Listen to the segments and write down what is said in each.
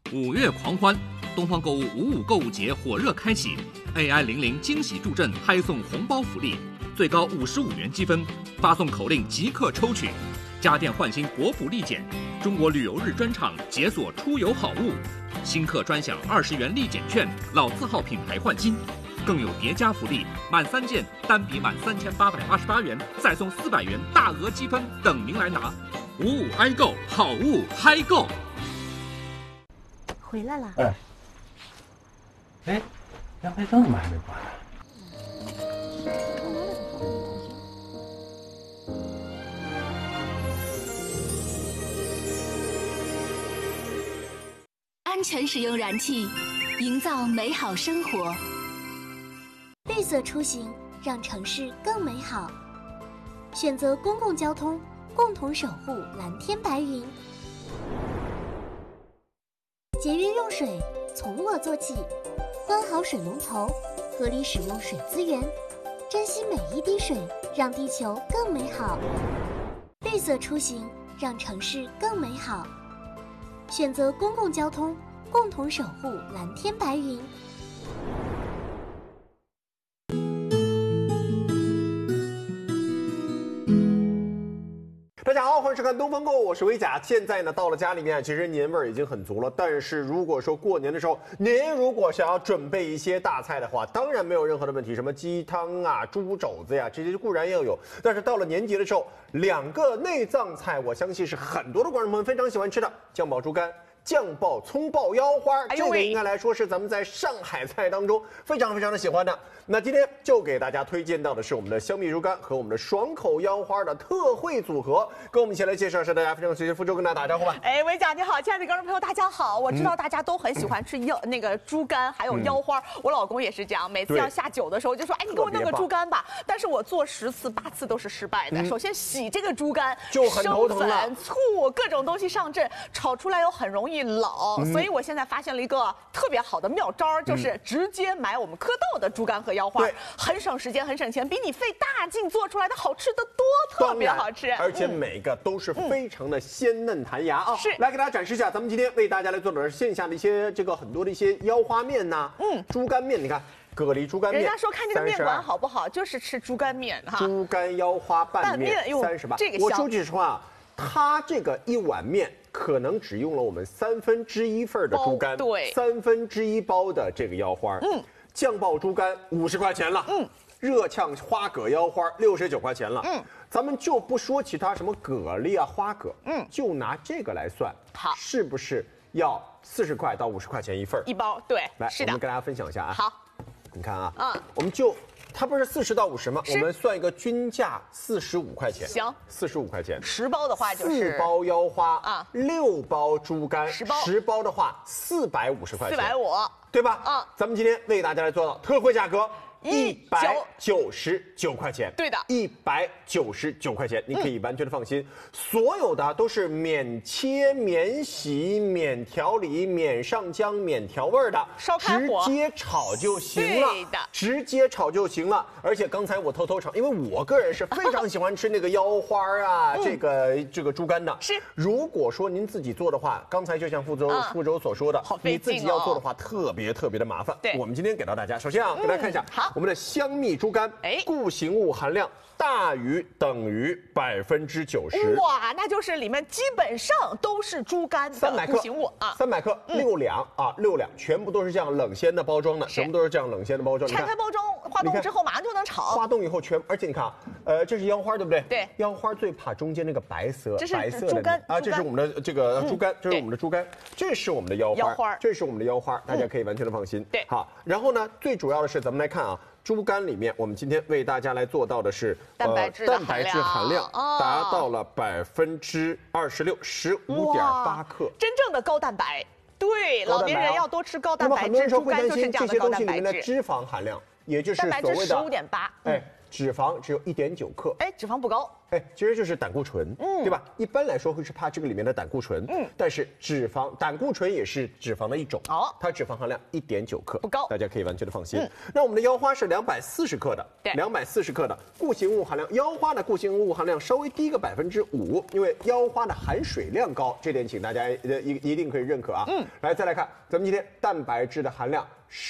5月狂欢，东方购物55购物节火热开启 ，AI00惊喜助阵，嗨送红包福利，最高55元积分，发送口令即刻抽取。家电换新国补立减，中国旅游日专场解锁出游好物，新客专享20元立减券，老字号品牌换新。更有叠加福利，满3件单笔满3888元，再送400元大额积分等您来拿。55i购，好物嗨购。 回来了。 哎，阳台灯怎么还没关呢？ 安全使用燃气，营造美好生活。 绿色出行，让城市更美好。选择公共交通，共同守护蓝天白云。节约用水，从我做起。关好水龙头，合理使用水资源，珍惜每一滴水，让地球更美好。绿色出行，让城市更美好。选择公共交通，共同守护蓝天白云。 大家好，欢迎收看东方购，我是维甲。现在呢，到了家里面，其实年味儿已经很足了。但是如果说过年的时候，您如果想要准备一些大菜的话，当然没有任何的问题，什么鸡汤啊、猪肘子呀，这些固然要有。但是到了年节的时候，2个内脏菜，我相信是很多的观众朋友非常喜欢吃的，酱爆猪肝。酱爆葱爆腰花，这个应该来说是咱们在上海菜当中非常的喜欢的。那今天就给大家推荐到的是我们的香蜜猪肝和我们的爽口腰花的特惠组合，跟我们一起来介绍是大家非常熟悉的福州，跟大家打招呼吧。 维甲你好，亲爱的观众朋友大家好。我知道大家都很喜欢吃那个猪肝还有腰花，我老公也是这样，每次要下酒的时候就说，你给我弄个猪肝吧。但是我做10次8次都是失败的。首先洗这个猪肝就很头疼了， 生粉、醋各种东西上阵，炒出来又很容易老。所以我现在发现了一个特别好的妙招，就是直接买我们蝌蚪的猪肝和腰花，很省时间很省钱，比你费大劲做出来的好吃得多，特别好吃， 而且每个都是非常的鲜嫩弹牙啊！ 是， 来给大家展示一下，咱们今天为大家来做的是线下的一些很多的一些腰花面呐，猪肝面，你看蛤蜊猪肝面， 人家说看这个面馆好不好，就是吃猪肝面哈。 猪肝腰花拌面38， 这个我说句实话，它这个1碗面可能只用了我们1/3份的猪肝， 对 1/3包的这个腰花，酱爆猪肝50块钱了，热炝花蛤腰花69块钱了，咱们就不说其他什么蛤蜊啊、花蛤，就拿这个来算， 好， 是不是要40块到50块钱1份？ 一包，对， 来， 是的， 我们跟大家分享一下啊， 好， 你看啊，我们就。它不是40到50吗？我们算一个均价45块钱。 行 ，45块钱。 10包的话就是 4包腰花啊，6包猪肝，10包的话450块钱 ，450， 对吧？咱们今天为大家来做到特惠价格。199块钱， 对的 ，199块钱，你可以完全的放心，所有的都是免切、免洗、免调理、免上浆、免调味的， 烧开火直接炒就行了， 对的， 直接炒就行了。而且刚才我偷炒，因为我个人是非常喜欢吃那个腰花啊，这个猪肝的。 是， 如果说您自己做的话，刚才就像福州所说的，你自己要做的话，特别的麻烦。 对， 我们今天给到大家，首先啊，给大家看一下， 好。 我们的香蜜猪肝，固形物含量大于等于90%。 哇，那就是里面基本上都是猪肝的固形物啊 ，300克，6两啊，6两，全部都是这样冷鲜的包装的，全部都是这样冷鲜的包装。 拆开包装，化冻之后马上就能炒。 化冻以后而且你看啊，这是腰花对不对？ 对， 腰花最怕中间那个白色的猪肝啊，这是我们的这个猪肝，这是我们的猪肝，这是我们的腰花，这是我们的腰花，大家可以完全的放心。 对， 好，然后呢，最主要的是咱们来看啊。猪肝里面，我们今天为大家来做到的是蛋白质含量达到了26%，15.8克， 真正的高蛋白。对，老年人要多吃高蛋白质，猪肝就是这样的高蛋白质。 这些东西里面的脂肪含量，也就是所谓的 15.8， 脂肪只有1.9克， 脂肪不高。 其实就是胆固醇，对吧？一般来说会是怕这个里面的胆固醇，但是胆固醇也是脂肪的一种，它脂肪含量1.9克， 不高， 大家可以完全的放心。那我们的腰花是240克的， 对 ，240克的固形物含量，腰花的固形物含量稍微低个5%，因为腰花的含水量高，这点请大家一定可以认可啊。来再来看，咱们今天蛋白质的含量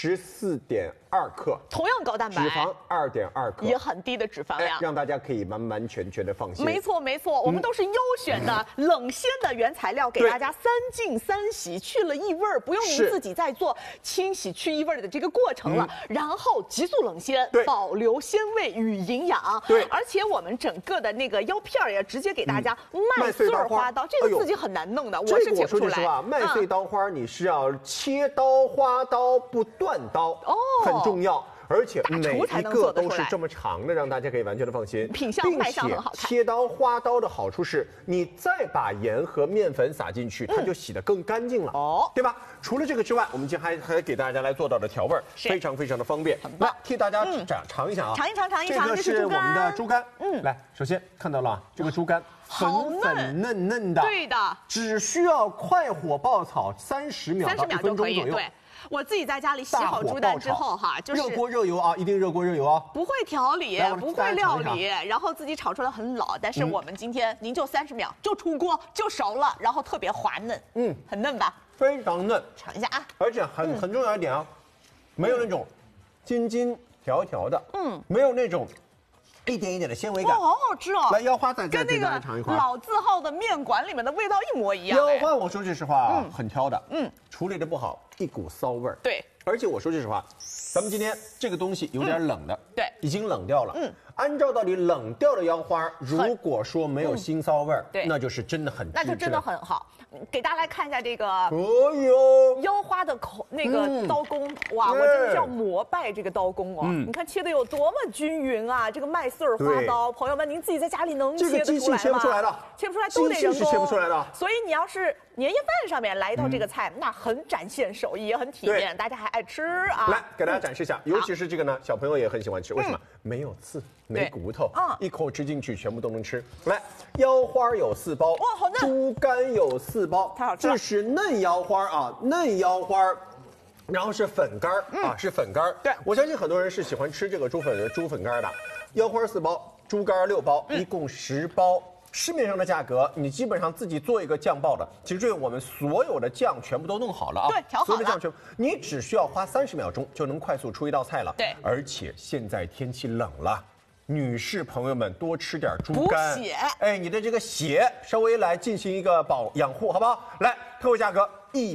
14.2克， 同样高蛋白， 脂肪2.2克， 也很低的脂肪量， 让大家可以完完全全的放心。 没错没错，我们都是优选的冷鲜的原材料，给大家3净3洗，去了异味儿，不用您自己再做清洗去异味的这个过程了。然后急速冷鲜，保留鲜味与营养。 对， 而且我们整个的那个腰片也直接给大家麦穗花刀，这个自己很难弄的，我是切不出来。 麦穗刀花你是要切刀花刀不断刀，很重要。而且每一个都是这么长的，让大家可以完全的放心。 品相卖相很好看。 切刀花刀的好处是，你再把盐和面粉撒进去，它就洗得更干净了，对吧？除了这个之外，我们今天还给大家来做到的调味，非常非常的方便。来替大家尝一下啊， 尝一尝。 这个是我们的猪肝，来，首先看到了这个猪肝。粉嫩的， 对的， 只需要快火爆炒30秒到1分钟左右。 对，我自己在家里洗好猪肝之后哈，就是热锅热油啊，一定热锅热油啊。 不会调理，不会料理，然后自己炒出来很老。但是我们今天您就30秒就出锅就熟了，然后特别滑嫩，很嫩吧？ 非常嫩， 尝一下啊。 而且很重要一点啊，没有那种筋筋条条的，没有那种。一点一点的纤维感， 好好吃哦！ 来，腰花再给大家尝一块。 老字号的面馆里面的味道一模一样。 腰花我说句实话啊，很挑的，处理的不好，一股骚味儿。 对， 而且我说句实话，咱们今天这个东西有点冷的， 对， 已经冷掉了。按照道理，冷掉的腰花，如果说没有腥骚味儿，那就是真的很， 那就真的很好。给大家来看一下这个，腰花的那个刀工，哇，我真的是要膜拜这个刀工哦！你看切的有多么均匀啊！这个麦穗花刀，朋友们，您自己在家里能切得出来吗？这个机器切不出来的，切不出来都得人工， 机器是切不出来的。 所以你要是年夜饭上面来一道这个菜，那很展现手艺，也很体面，大家还爱吃啊！ 来给大家展示一下，尤其是这个呢，小朋友也很喜欢吃，为什么？没有刺。没骨头，一口吃进去全部都能吃。来，腰花有4包， 哇，好嫩！ 猪肝有4包， 太好吃了。 这是嫩腰花啊，嫩腰花，然后是粉干啊，是粉干。 对， 我相信很多人是喜欢吃这个猪粉干的。腰花4包，猪肝6包，一共10包。市面上的价格，你基本上自己做一个酱爆的，其实这我们所有的酱全部都弄好了啊， 对，调好了， 所有的酱全部，你只需要花30秒钟就能快速出一道菜了。 对， 而且现在天气冷了。女士朋友们多吃点猪肝， 补血。 哎，你的这个血稍微来进行一个养护，好不好？来，特惠价格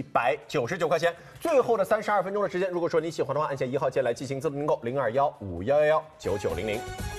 199块钱，最后的32分钟的时间，如果说你喜欢的话，按下1号键来进行自动订购，0215119900。